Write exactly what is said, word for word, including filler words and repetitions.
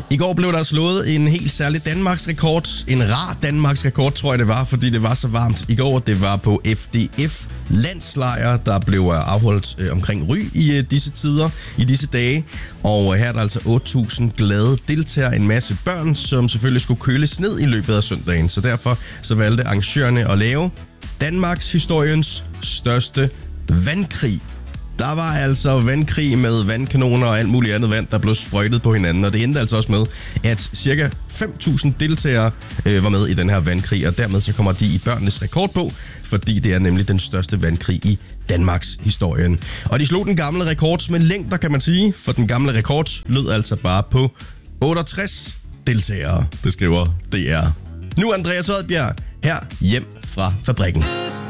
I går blev der slået en helt særlig Danmarks rekord. En rar Danmarks rekord, tror jeg det var, fordi det var så varmt i går. Det var på F D F landslejr, der blev afholdt øh, omkring Ry i øh, disse tider, i disse dage. Og øh, her er der altså otte tusind glade deltagere, en masse børn, som selvfølgelig skulle køles ned i løbet af søndagen. Så derfor så valgte arrangørerne at lave Danmarks historiens største vandkrig. Der var altså vandkrig med vandkanoner og alt muligt andet vand, der blev sprøjtet på hinanden. Og det endte altså også med, at cirka fem tusind deltagere øh, var med i den her vandkrig. Og dermed så kommer de i børnenes rekordbog, fordi det er nemlig den største vandkrig i Danmarks historien. Og de slog den gamle rekord med længder, kan man sige. For den gamle rekord lød altså bare på otteogtres deltagere, det skriver D R. Nu Andreas Oddbjerg her hjem fra fabrikken.